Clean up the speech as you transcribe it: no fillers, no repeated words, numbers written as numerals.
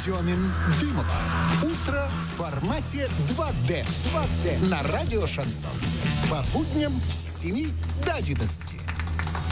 Демин, Дымова. Утро в формате 2D. На радио «Шансон». По будням с 7 до 11.